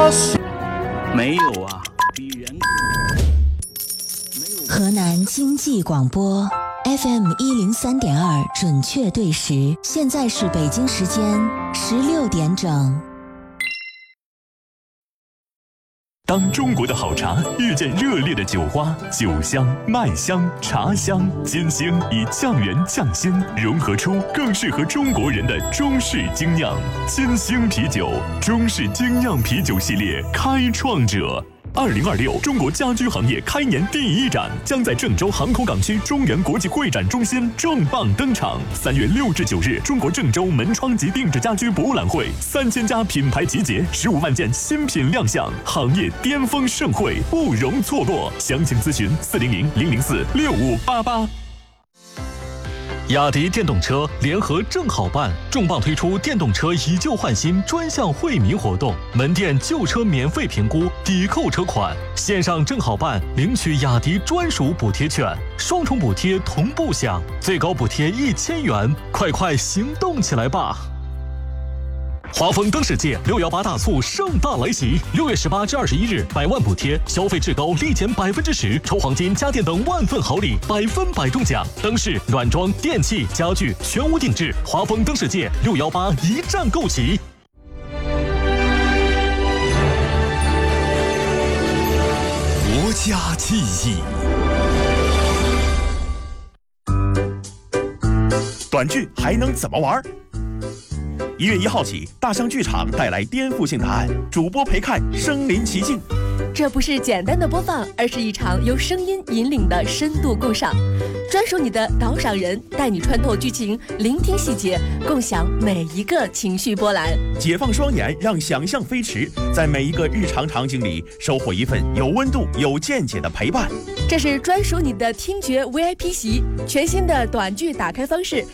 没有啊，比人河南经济广播 FM103.2准确对时，现在是北京时间16点整。 当中国的好茶遇见热烈的酒花，酒香、麦香、茶香、金星以酱园酱鲜融合出更适合中国人的中式精酿。金星啤酒，中式精酿啤酒系列开创者。2026中国家居行业开年第一展将在郑州航空港区中原国际会展中心重磅登场。3月6至9日，中国郑州门窗及定制家居博览会，3000家品牌集结，15万件新品亮相，行业巅峰盛会，不容错过。详情咨询400-004-6588。雅迪电动车联合正好办重磅推出电动车以旧换新专项惠民活动，门店旧车免费评估，抵扣车款，线上正好办领取雅迪专属补贴券，双重补贴同步享，最高补贴1000元，快行动起来吧！华丰灯世界618大促盛大来袭，6月18至21日，100万补贴，消费至高立减10%，抽黄金、家电等万份好礼，100%中奖。灯饰、软装、电器、家具全屋定制，华丰灯世界618一站购齐。 国家记忆。短剧还能怎么玩？1月1号起，大象剧场带来颠覆性答案，主播陪看身临其境。 这不是简单的播放，而是一场由声音引领的深度共赏。专属你的导赏人，带你穿透剧情，聆听细节，共享每一个情绪波澜。 解放双眼，让想象飞驰，在每一个日常场景里收获一份有温度、有见解的陪伴。 这是专属你的听觉 VIP 席，全新的短剧打开方式，